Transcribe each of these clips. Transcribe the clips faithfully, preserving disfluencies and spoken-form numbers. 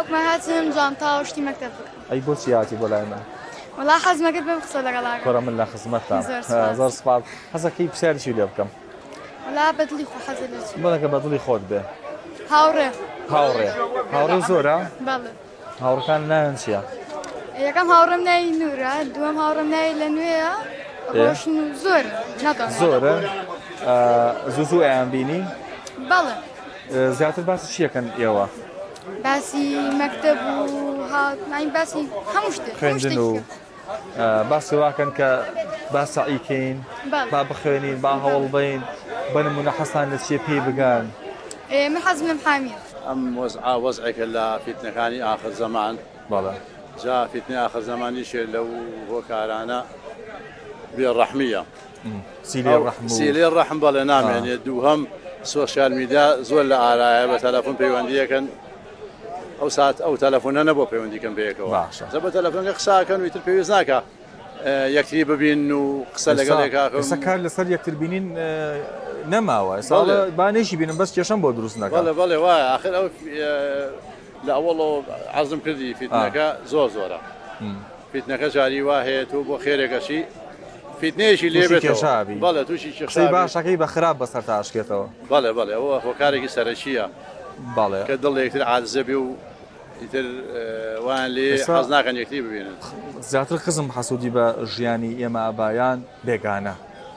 باوکمە هاتم جانتا و شتی مەکتەب بکەم. ئەی بۆچی هاتی بۆ لای من؟ وەڵا حەزمە کرد بێم قسە لەگەڵاکەم. کوڕە من لە خزمەتتان. زۆر سوپاس. حەزەکەی پرسیارێکی لێ بکەم. وەڵا بەدڵی خۆ حەزت لە چی؟ بەڵێ کە بەدڵی خۆت بێ. هاوڕێ. هاوڕێ. هاوڕێ زۆرە؟ بەڵێ. هاوڕەکان ناویان چییە؟ یەکەم هاوڕێم ناوی نورە، دووەم هاوڕێم ناوی لە نوێیە، ڕۆشن و زۆر ناتوانم. زۆرە؟ زوو زوو ئەیان بینی؟ بەڵێ. زیاتر باسی چیەکەن ئێوە؟ باسی مەکتەب و هات ناین باسی هەموو شتێک. خوێندن و باسی واکەن کە با سەعیکەین، با بخوێنین، با هەوڵ بین، بنمونە حەسان لە چیە پێی بگان. من حەزم لەم حامیە. ئەم وەزعا وەزعێکە لە فیتنەکانی ئاخر زەمان. بەڵێ. جا فیتنەی آخر زەمانیشێ لەو هۆکارانە بێڕەحمیە. سیلێ ڕەحم. سیلێ ڕەحم بەڵێ نامێنێت. دووهەم سۆشیال میدیا زۆر لە ئارایە بە تەلەفۆن پەیوەندیەکەن ئەو سات ئەو تەلەفۆنە نەبوو پەیوەندیکەم پێیەکەوە. باشە. بە تەلەفۆنەکە قساکەن و ئیتر پێویست ناکە یەکتری ببین و قسە لەگەڵێکاکەم. ئێستا کار لەسەر یەکتر بینین نەماوە. ئێستا بانێشی بینم بەس کێشەم بۆ دروست نەکات. بەڵێ بەڵێ وایە ئاخر ئەو لە ئەوڵەوە عەزم کردی فیتنەکە زۆر زۆرە. فیتنەکە جاری وا هەیە تۆ بۆ خێرێکەشی فیتنەیەشی لێ بێتەوە. بەڵێ تووشی قسەی باشەکەی بە خراپ بەسەر تاشکێتەوە. بەڵێ بەڵێ ئەوە هۆکارێکی سەرەکیە. بەڵێ کە دڵ یەکتر عاجزە بێ و ئیتر وان لێ حەز ناکەن یەکتری ببینن. زیاتر خزم حەسوودی بە ژیانی ئێمە ئابایان بێگانە.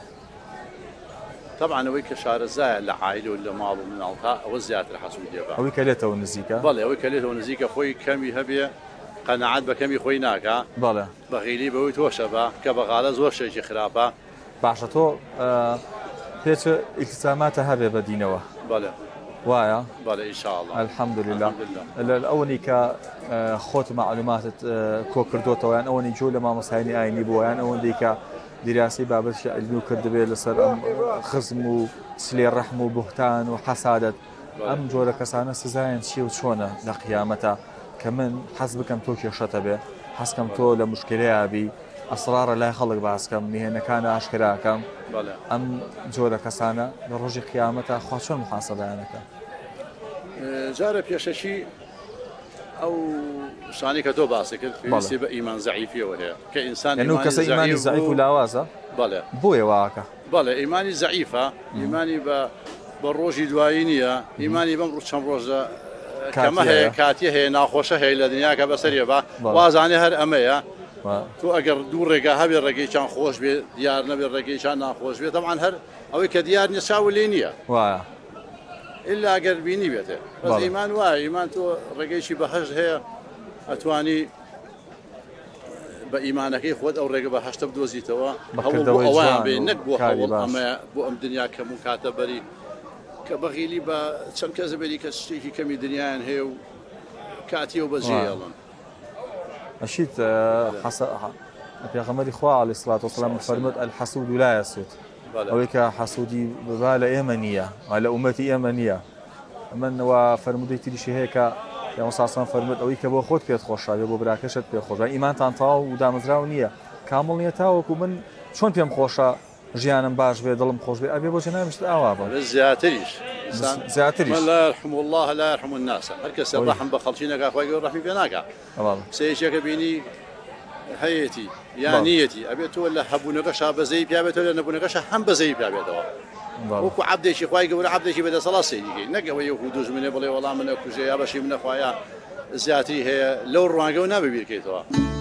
طبعا ئەوەی کە شارەزایە لە عایلە و لە ماڵ و مناڵتا ئەوە زیاتر حەسوودیە بە. ئەوەی کە لێتەوە نزیکە؟ بەڵێ ئەوەی کە لێتەوە نزیکە خۆی کەمی هەبێ قەنەعەت بە کەمی خۆی ناکا. بەڵێ. بەغیلی بەوەی تۆشە بە کە بەغاڵە زۆر شتێکی خراپە. باشە تۆ پێچ ئیلتیزاماتە هەبێ بە دینەوە. بەڵێ. وایە؟ بەڵێ ئینشاءڵڵا. الحەمدوللیلا. لە ئەوەی کە خۆت مەعلوماتت کۆ کردوتەوە یان ئەوەی جوو لە مامۆستایانی ئاینی بووە یان ئەوەندەی کە دیراسی بابەتی عیلمی و کردبێت لەسەر ئەم خزم و سلێ ڕەحم و بوهتان و حەسادەت ئەم جۆرە کەسانە سزایان چی و چۆنە لە قیامەتە کە من حەز بکەم تۆ کێشەتە بێ حەزکەم تۆ لە مشکلەیەبی ئەسرارە لای خەڵک باسکەم نهێنەکانە ئاشکراکەم ئەم جۆرە کەسانە لە ڕۆژی قیامەتە خوا چۆن محاسەبەیانەکە. جارە پێشەشی ئەو شانی کە تۆ باسی کرد پێویستی بە ئیمان زەعیفیەوە هەیە کە ئینسان کەسە ئیمانی زەعیف و لاوازە. بەڵێ. بۆیە واکە. بەڵێ ئیمانی زەعیفە ئیمانی بە بە ڕۆژی دوایی نییە ئیمانی بەم ڕوو چەند ڕۆژە کەمە هەیە کاتی هەیە ناخۆشە هەیە لە دنیا کە بەسەریە بە وازانێ هەر ئەمەیە تۆ ئەگەر دوو ڕێگا هەبێ ڕێگەیچان خۆش بێ دیار نەبێت ڕێگەیچان ناخۆش بێت تەمان هەر ئەوەی کە دیار نیە چاو لێ نییە وایە ئللا ئەگەر بینی بێتێ بەس ئیمان وایە ئیمان تۆ ڕێگەیشی بەهەشت هەیە ئەتوانی بە ئیمانەکەی خۆت ئەو ڕێگە بە هەشتە بدۆزیتەوە هەوڵ ئەویان بێ نەک بۆ هەوڵ ئەمە بۆ ئەم دنیا کەم و کاتە بەری کە بەغیلی بە چەند کەسە بەری کە شتێکی کەمی دنیایان هەیە و کاتی و بەجێڵن ئەشیت پێغەمبەری خوا عەلەیهی سڵات وەسەلام فەرمووت الحەسوود لا یەسوود ئەوەی کە حەسوودی ببا لە ئێمە نییە لە ئومەتی ئێمە نییە منەوە فەرموودەی تریشی هەیە کە پێغەمبەر صلی الله عەلەیهی وسەلەم فەرمووت ئەوەی کە بۆ خۆت پێت خۆشە بۆ براکەشت پێ خۆشە ئیمانتان تەواو و دامەزراو نییە کامڵ نییە تاوەکو من چۆن پێم خۆشە ژیانم باش بێ دڵم خۆش بێ ئەبێ بۆچە نامشت ئاوا بە زیاتریش زیاتریش لا يرحم الله لا يرحم الناس هەر کەسە ڕەحم بە خەڵکی نەکا خوای گەورە ڕەحمی پێ ناکا قسەیەکێکە بینی هەیەتی یان نیەتی ئەبێت تۆ لە هەبوونەکەشا بەزەی پیا بێتەوە لە نەبوونەکەشە هەم بەزەی پیا بێتەوە وەکو عەبدێکی خوای گەورە عەبدێکی بەدەسەڵات سەیریگەی نەک ئەوەی یەک و دوژمنێ بڵێ وەڵام من ئەکوژێ یا بەشی منە خوایە زیاتری هەیە لەو ڕوانگە و نابێ بیرکەیتەوە